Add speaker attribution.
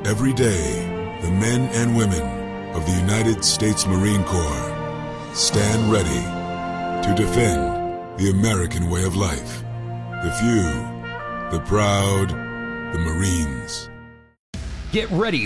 Speaker 1: Every day, the men and women of the United States Marine Corps stand ready to defend the American way of life. The few, the proud, the Marines.
Speaker 2: Get ready